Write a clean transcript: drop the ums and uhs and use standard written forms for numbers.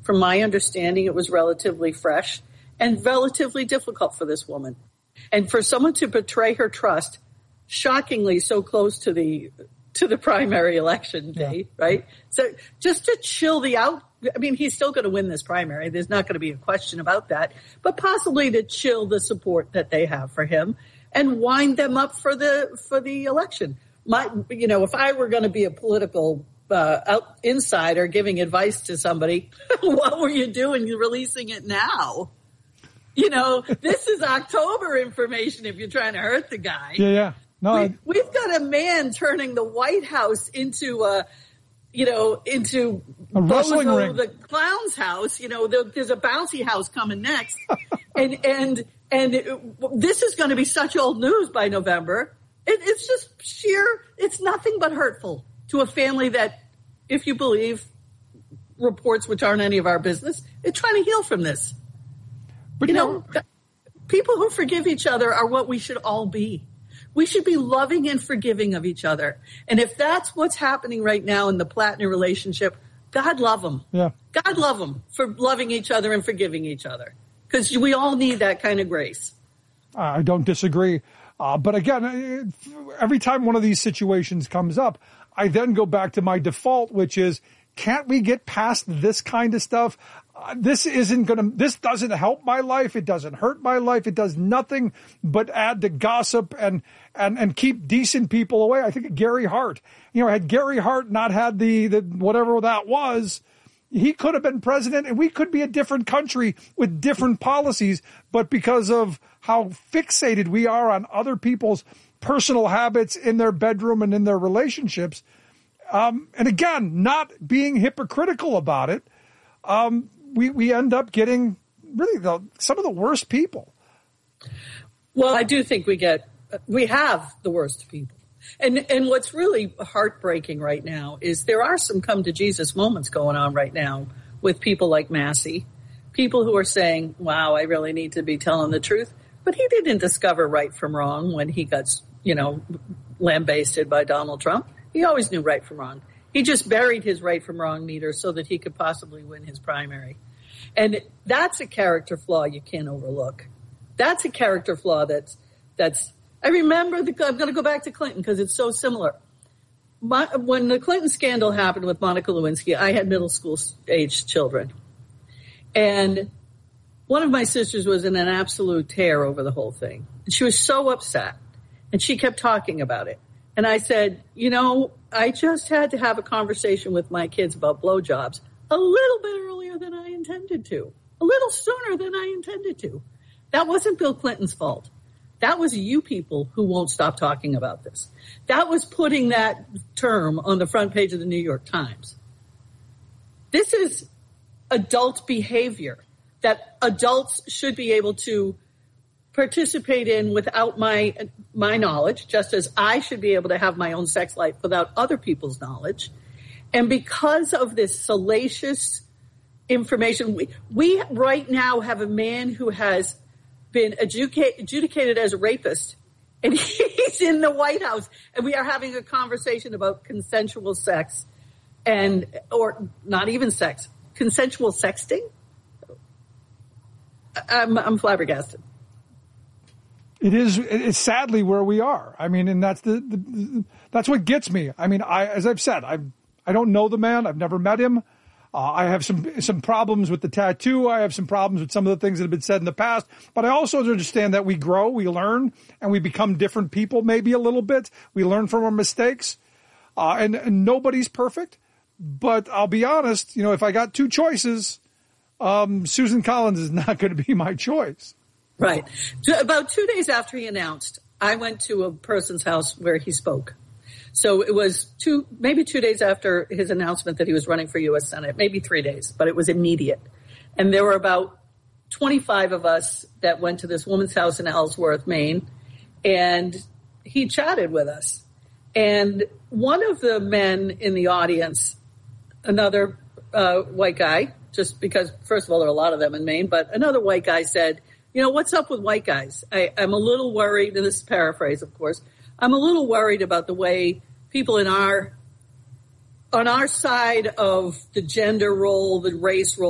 From my understanding, it was relatively fresh and relatively difficult for this woman. And for someone to betray her trust, shockingly so close to the primary election day, right? So just to chill he's still going to win this primary. There's not going to be a question about that. But possibly to chill the support that they have for him and wind them up for the election. If I were going to be a political insider giving advice to somebody, what were you doing? You're releasing it now. This is October information if you're trying to hurt the guy. Yeah. No, we've got a man turning the White House into into a wrestling Bozo ring. The clown's house. There's a bouncy house coming next, and this is going to be such old news by November. It's just it's nothing but hurtful to a family that, if you believe reports which aren't any of our business, is trying to heal from this. But people who forgive each other are what we should all be. We should be loving and forgiving of each other. And if that's what's happening right now in the Platner relationship, God love them. Yeah. God love them for loving each other and forgiving each other, because we all need that kind of grace. I don't disagree. But again, every time one of these situations comes up, I then go back to my default, which is, can't we get past this kind of stuff? This doesn't help my life. It doesn't hurt my life. It does nothing but add to gossip and keep decent people away. I think of Gary Hart. Had Gary Hart not had the whatever that was, he could have been president and we could be a different country with different policies. But because of how fixated we are on other people's personal habits in their bedroom and in their relationships, and again, not being hypocritical about it, we end up getting really some of the worst people. Well, I do think we have the worst people. And what's really heartbreaking right now is there are some come to Jesus moments going on right now with people like Massey, people who are saying, wow, I really need to be telling the truth. But he didn't discover right from wrong when he got, lambasted by Donald Trump. He always knew right from wrong. He just buried his right from wrong meter so that he could possibly win his primary. And that's a character flaw you can't overlook. That's a character flaw that's I remember, I'm going to go back to Clinton because it's so similar. When the Clinton scandal happened with Monica Lewinsky, I had middle school age children. And one of my sisters was in an absolute tear over the whole thing. And she was so upset. And she kept talking about it. And I said, I just had to have a conversation with my kids about blowjobs a little bit earlier than I intended to, a little sooner than I intended to. That wasn't Bill Clinton's fault. That was you people who won't stop talking about this. That was putting that term on the front page of the New York Times. This is adult behavior that adults should be able to participate in without my knowledge, just as I should be able to have my own sex life without other people's knowledge. And because of this salacious information, we right now have a man who has been adjudicated as a rapist, and he's in the White House, and we are having a conversation about consensual sex or not even sex, consensual sexting. I'm flabbergasted. It's sadly where we are. I mean, and that's that's what gets me. I mean, as I've said, I don't know the man. I've never met him. I have some problems with the tattoo. I have some problems with some of the things that have been said in the past. But I also understand that we grow, we learn, and we become different people maybe a little bit. We learn from our mistakes. And nobody's perfect. But I'll be honest, if I got two choices, Susan Collins is not going to be my choice. Right. About 2 days after he announced, I went to a person's house where he spoke. So it was maybe 2 days after his announcement that he was running for U.S. Senate, maybe 3 days, but it was immediate. And there were about 25 of us that went to this woman's house in Ellsworth, Maine, and he chatted with us. And one of the men in the audience, another white guy, just because, first of all, there are a lot of them in Maine, but another white guy said, what's up with white guys? I'm a little worried, and this is paraphrase, of course, I'm a little worried about the way people on our side of the gender role, the race role,